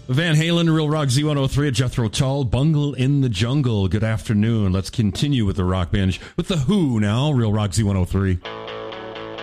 Van Halen, Real Rock Z103 at Jethro Tull, Bungle in the Jungle. Good afternoon. Let's continue with the Rock Binge with The Who now, Real Rock Z103.